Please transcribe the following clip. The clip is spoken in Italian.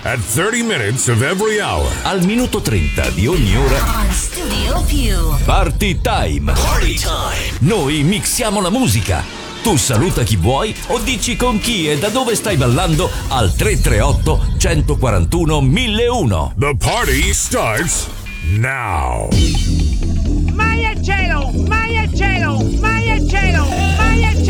at 30 minutes of every hour. Al minuto 30 di ogni ora. On Studio Più. Party time. Party time. Noi mixiamo la musica. Tu saluta chi vuoi o dici con chi e da dove stai ballando al 338 141 1001. The party starts now. Mai al cielo! Mai al cielo! Mai al cielo!